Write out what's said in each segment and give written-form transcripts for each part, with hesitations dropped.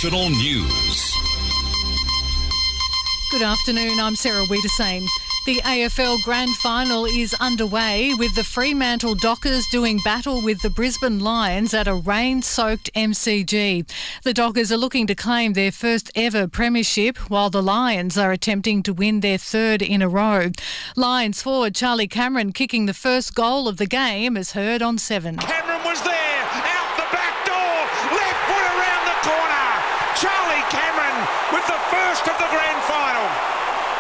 National News. Good afternoon, I'm Sarah Wiedersame. The AFL Grand Final is underway with the Fremantle Dockers doing battle with the Brisbane Lions at a rain-soaked MCG. The Dockers are looking to claim their first ever premiership, while the Lions are attempting to win their third in a row. Lions forward Charlie Cameron kicking the first goal of the game as heard on 7. Cameron was there, out the back door, left foot around the corner. Charlie Cameron with the first of the Grand Final.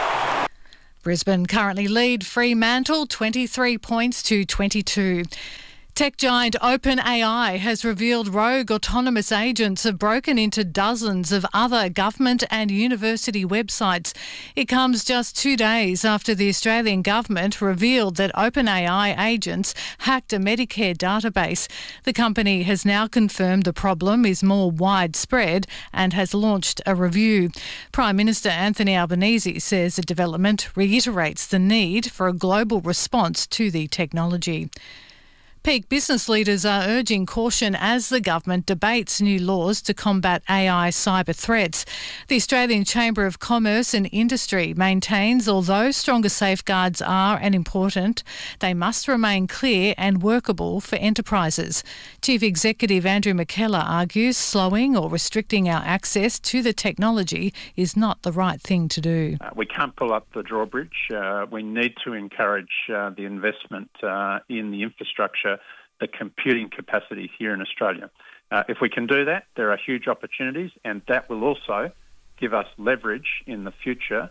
Brisbane currently lead Fremantle 23 points to 22. Tech giant OpenAI has revealed rogue autonomous agents have broken into dozens of other government and university websites. It comes just 2 days after the Australian government revealed that OpenAI agents hacked a Medicare database. The company has now confirmed the problem is more widespread and has launched a review. Prime Minister Anthony Albanese says the development reiterates the need for a global response to the technology. Peak business leaders are urging caution as the government debates new laws to combat AI cyber threats. The Australian Chamber of Commerce and Industry maintains although stronger safeguards are important, they must remain clear and workable for enterprises. Chief Executive Andrew McKellar argues slowing or restricting our access to the technology is not the right thing to do. We can't pull up the drawbridge. We need to encourage the investment in the infrastructure, the computing capacity here in Australia. If we can do that, there are huge opportunities, and that will also give us leverage in the future.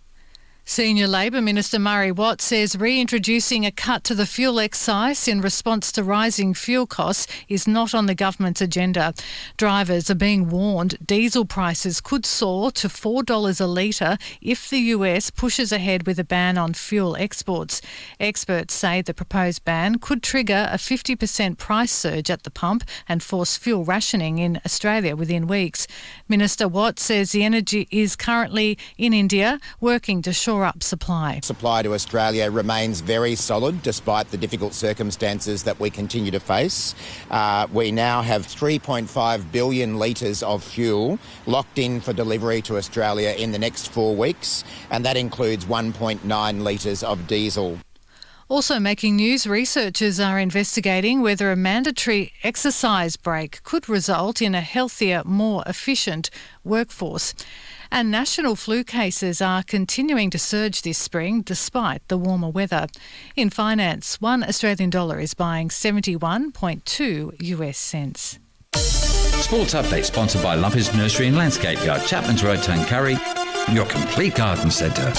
Senior Labor Minister Murray Watt says reintroducing a cut to the fuel excise in response to rising fuel costs is not on the government's agenda. Drivers are being warned diesel prices could soar to $4 a litre if the US pushes ahead with a ban on fuel exports. Experts say the proposed ban could trigger a 50% price surge at the pump and force fuel rationing in Australia within weeks. Minister Watt says the energy is currently in India working to shore up supply. Supply to Australia remains very solid despite the difficult circumstances that we continue to face. We now have 3.5 billion litres of fuel locked in for delivery to Australia in the next 4 weeks, and that includes 1.9 litres of diesel. Also making news, researchers are investigating whether a mandatory exercise break could result in a healthier, more efficient workforce. And national flu cases are continuing to surge this spring despite the warmer weather. In finance, $1 Australian dollar is buying 71.2 US cents. Sports Update sponsored by Lumpers Nursery and Landscape Yard, Chapman's Road, Tuncurry, your complete garden centre.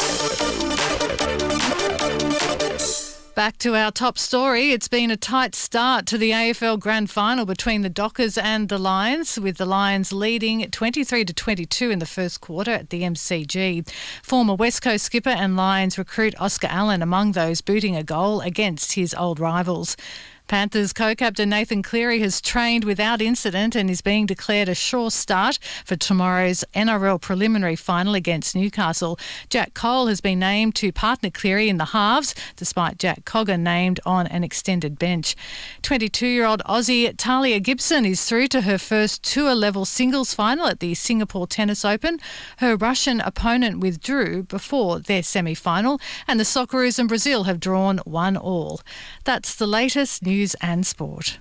Back to our top story. It's been a tight start to the AFL Grand Final between the Dockers and the Lions, with the Lions leading 23-22 in the first quarter at the MCG. Former West Coast skipper and Lions recruit Oscar Allen among those booting a goal against his old rivals. Panthers co-captain Nathan Cleary has trained without incident and is being declared a sure start for tomorrow's NRL preliminary final against Newcastle. Jack Cole has been named to partner Cleary in the halves, despite Jack Cogger named on an extended bench. 22-year-old Aussie Talia Gibson is through to her first tour-level singles final at the Singapore Tennis Open. Her Russian opponent withdrew before their semi-final, and the Socceroos and Brazil have drawn 1-1. That's the latest news and sport.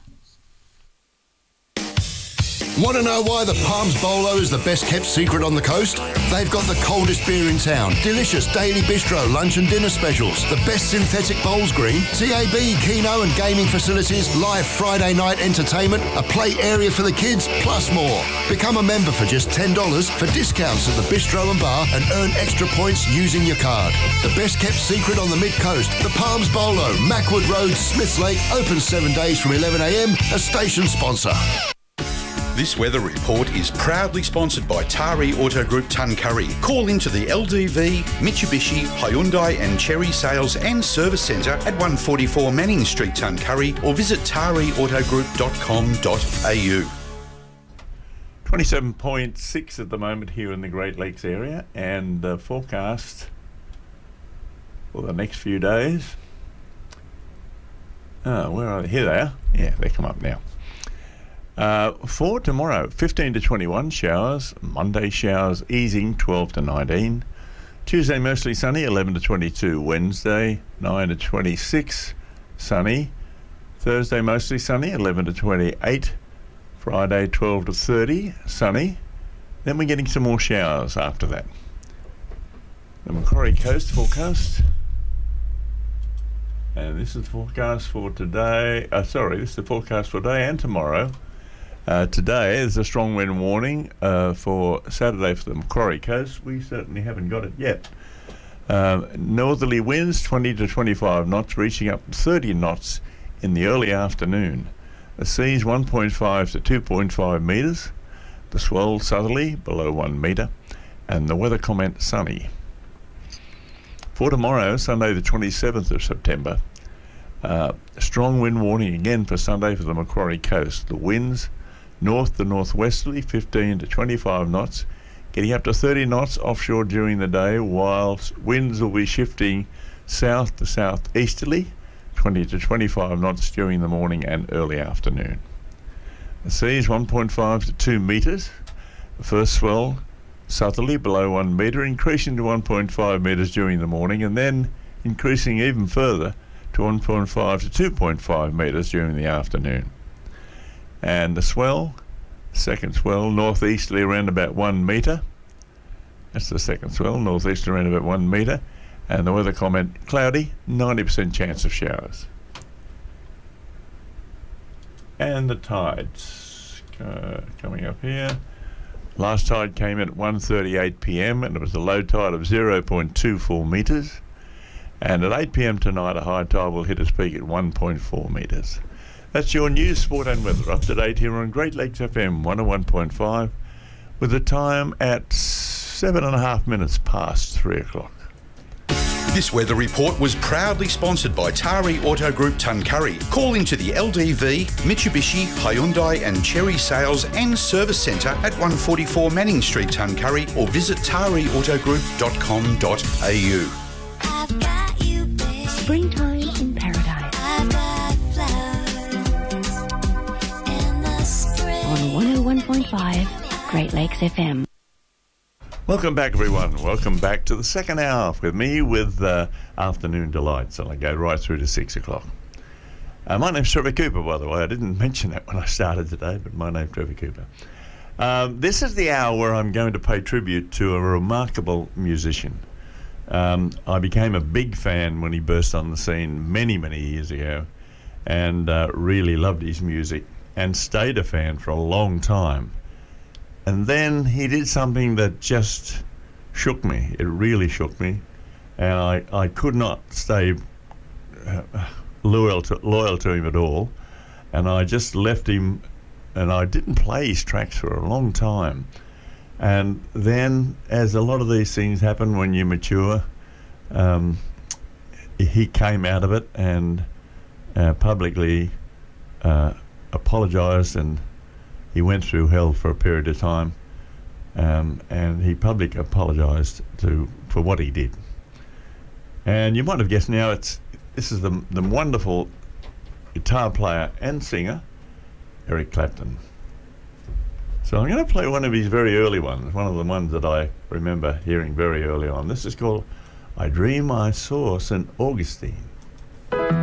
Want to know why the Palms Bolo is the best kept secret on the coast? They've got the coldest beer in town, delicious daily bistro lunch and dinner specials, the best synthetic bowls green, TAB, Keno and gaming facilities, live Friday night entertainment, a play area for the kids, plus more. Become a member for just $10 for discounts at the bistro and bar and earn extra points using your card. The best kept secret on the mid-coast, the Palms Bolo, Mackwood Road, Smiths Lake, open 7 days from 11 a.m, a station sponsor. This weather report is proudly sponsored by Tari Auto Group Tuncurry. Call into the LDV, Mitsubishi, Hyundai and Cherry Sales and Service Centre at 144 Manning Street, Tuncurry, or visit tariautogroup.com.au. 27.6 at the moment here in the Great Lakes area, and the forecast for the next few days. Where are they? Here they are. Yeah, they come up now. For tomorrow, 15 to 21 showers. Monday showers easing, 12 to 19. Tuesday mostly sunny, 11 to 22. Wednesday 9 to 26, sunny. Thursday mostly sunny, 11 to 28. Friday 12 to 30, sunny. Then we're getting some more showers after that. The Macquarie Coast forecast. And this is the forecast for today. This is the forecast for today and tomorrow. Today there's a strong wind warning for Saturday for the Macquarie Coast. We certainly haven't got it yet. Northerly winds 20 to 25 knots, reaching up to 30 knots in the early afternoon. The seas 1.5 to 2.5 metres. The swell southerly below 1 metre. And the weather comment sunny. For tomorrow, Sunday the 27th of September, strong wind warning again for Sunday for the Macquarie Coast. The winds north to northwesterly 15 to 25 knots, getting up to 30 knots offshore during the day, whilst winds will be shifting south to southeasterly 20 to 25 knots during the morning and early afternoon. The seas 1.5 to 2 metres. The first swell southerly below 1 metre, increasing to 1.5 metres during the morning, and then increasing even further to 1.5 to 2.5 metres during the afternoon. And the swell, second swell, northeasterly around about 1 metre. That's the second swell, northeasterly around about 1 metre. And the weather comment, cloudy, 90% chance of showers. And the tides coming up here. Last tide came in at 1:38 p.m. and it was a low tide of 0.24 metres. And at 8 p.m. tonight, a high tide will hit its peak at 1.4 metres. That's your news, sport and weather up to date here on Great Lakes FM 101.5 with the time at 7.5 minutes past 3 o'clock. This weather report was proudly sponsored by Tari Auto Group Tuncurry. Call into the LDV, Mitsubishi, Hyundai and Cherry Sales and Service Centre at 144 Manning Street, Tuncurry, or visit tariautogroup.com.au. Springtime in paradise. On 101.5 Great Lakes FM. Welcome back, everyone. Welcome back to the second hour with me with Afternoon Delights. And I go right through to 6 o'clock. My name's Trevor Cooper, by the way. I didn't mention that when I started today, but my name's Trevor Cooper. This is the hour where I'm going to pay tribute to a remarkable musician. I became a big fan when he burst on the scene many, many years ago and really loved his music and stayed a fan for a long time. And then he did something that just shook me. It really shook me. And I could not stay loyal to him at all. And I just left him, and I didn't play his tracks for a long time. And then, as a lot of these things happen when you mature, he came out of it and publicly apologised, and he went through hell for a period of time, and he publicly apologised for what he did. And you might have guessed now, this is the wonderful guitar player and singer, Eric Clapton. So I'm going to play one of his very early ones, one of the ones that I remember hearing very early on. This is called I Dream I Saw St. Augustine.